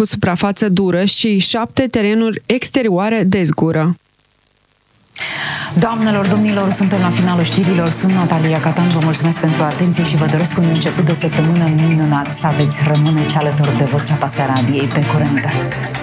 cu suprafață dură și 7 terenuri exterioare de zgură. Doamnelor, domnilor, suntem la finalul știrilor. Sunt Natalia Catan, vă mulțumesc pentru atenție și vă doresc un început de săptămână minunat. Să rămâneți alături de Vocea Basarabiei. Pe curând!